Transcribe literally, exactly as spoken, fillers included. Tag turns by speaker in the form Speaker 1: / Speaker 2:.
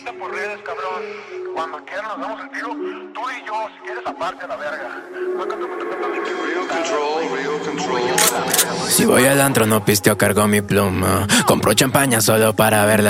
Speaker 1: ahorita por redes, cabrón. Cuando quieras nos damos el tiro, tú y yo, si quieres aparte a la verga.
Speaker 2: Real control, real control.
Speaker 3: Si voy al antro no pisteo, cargo mi pluma. Compro champaña solo para verla.